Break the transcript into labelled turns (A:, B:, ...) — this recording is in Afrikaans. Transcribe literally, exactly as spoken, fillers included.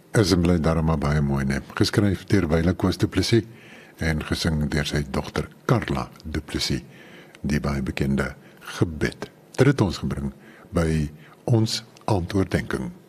A: Is en bly daarom maar baie mooi, nee. Geskryf deur Wyle Koos Du Plessis en gesing deur sy dogter Carla Du Plessis, die baie bekende gebed. Dit het ons gebring by ons aandoordenking.